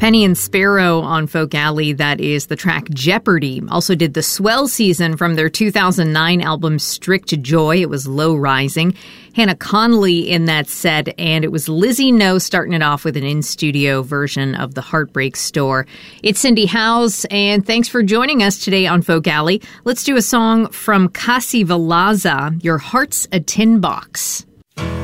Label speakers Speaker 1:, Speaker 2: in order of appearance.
Speaker 1: Penny and Sparrow on Folk Alley. That is the track Jeopardy. Also did the Swell Season from their 2009 album Strict Joy. It was Low Rising. Hannah Conley in that set, and it was Lizzie No starting it off with an in-studio version of The Heartbreak Store. It's Cindy Howes, and thanks for joining us today on Folk Alley. Let's do a song from Kasi Valaza, Your Heart's a Tin Box.